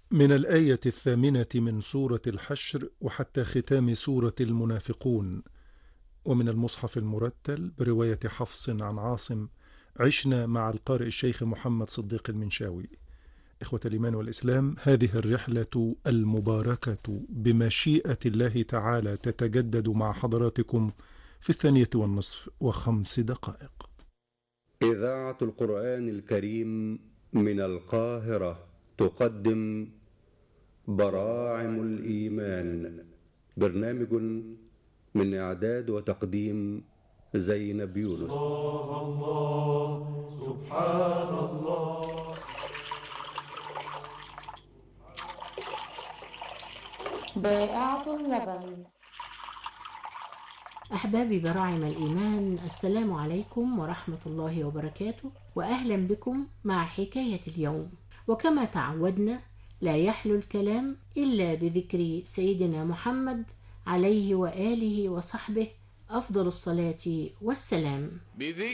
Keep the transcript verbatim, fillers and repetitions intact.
من الآية الثامنة من سورة الحشر وحتى ختام سورة المنافقون، ومن المصحف المرتل برواية حفص عن عاصم. عشنا مع القارئ الشيخ محمد صديق المنشاوي. إخوة الإيمان والإسلام، هذه الرحلة المباركة بمشيئة الله تعالى تتجدد مع حضراتكم في الثانية والنصف وخمس دقائق. إذاعة القرآن الكريم من القاهرة تقدم براعم الإيمان، برنامج من إعداد وتقديم زينب يونس. الله الله سبحان الله. بائعة اللبن. أحبابي براعم الإيمان، السلام عليكم ورحمة الله وبركاته، وأهلا بكم مع حكاية اليوم. وكما تعودنا لا يحلو الكلام إلا بذكر سيدنا محمد عليه وآله وصحبه أفضل الصلاة والسلام.